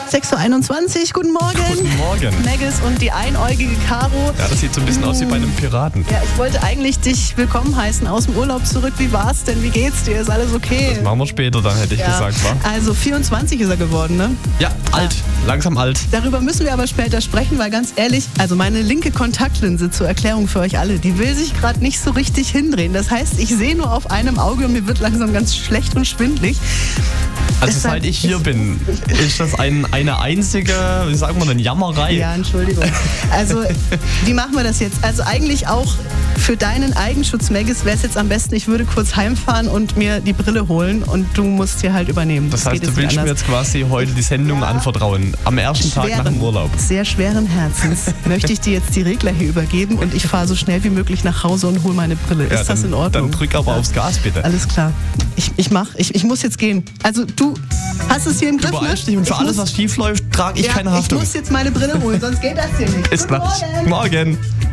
6.21 Uhr, guten Morgen. Guten Morgen. Maggis und die einäugige Caro. Ja, das sieht so ein bisschen aus wie bei einem Piraten. Ja, ich wollte eigentlich dich willkommen heißen aus dem Urlaub zurück. Wie war's denn? Wie geht's dir? Ist alles okay? Das machen wir später dann, hätte ich gesagt, wa? Also 24 ist er geworden, ne? Ja, alt. Langsam alt. Darüber müssen wir aber später sprechen, weil ganz ehrlich, also meine linke Kontaktlinse zur Erklärung für euch alle, die will sich gerade nicht so richtig hindrehen. Das heißt, ich sehe nur auf einem Auge und mir wird langsam ganz schlecht und schwindelig. Also seit ich hier bin, ist das eine einzige, wie sagen wir denn, Jammerei. Ja, Entschuldigung. Also, wie machen wir das jetzt? Also eigentlich auch für deinen Eigenschutz, Maggis, wäre es jetzt am besten, ich würde kurz heimfahren und mir die Brille holen und du musst hier halt übernehmen. Das heißt, du willst mir jetzt quasi heute die Sendung anvertrauen, am ersten Tag nach dem Urlaub. Sehr schweren Herzens möchte ich dir jetzt die Regler hier übergeben und ich fahre so schnell wie möglich nach Hause und hole meine Brille. Ist das in Ordnung? Dann drück aber aufs Gas, bitte. Alles klar. Ich muss jetzt gehen. Also du hast es hier im Griff, Überall dich und für alles, was schief läuft, trage ich keine Haftung. Ich muss jetzt meine Brille holen, sonst geht das hier nicht. Ist klar. Morgen.